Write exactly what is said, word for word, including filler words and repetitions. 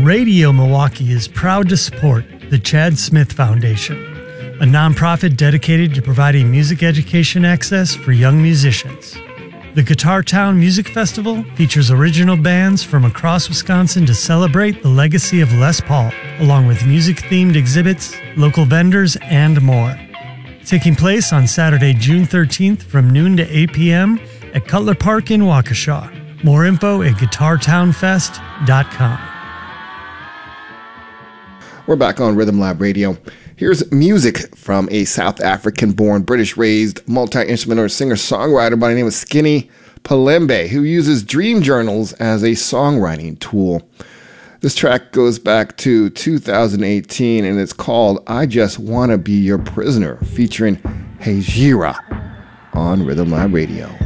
Radio Milwaukee is proud to support the Chad Smith Foundation, a nonprofit dedicated to providing music education access for young musicians. The Guitar Town Music Festival features original bands from across Wisconsin to celebrate the legacy of Les Paul, along with music-themed exhibits, local vendors, and more. Taking place on Saturday, June thirteenth from noon to eight p.m. at Cutler Park in Waukesha. More info at guitar town fest dot com. We're back on Rhythm Lab Radio. Here's music from a South African-born, British-raised, multi-instrumenter, singer-songwriter by the name of Skinny Palembe, who uses dream journals as a songwriting tool. This track goes back to two thousand eighteen, and it's called I Just Wanna Be Your Prisoner, featuring Hejira on Rhythm Lab Radio.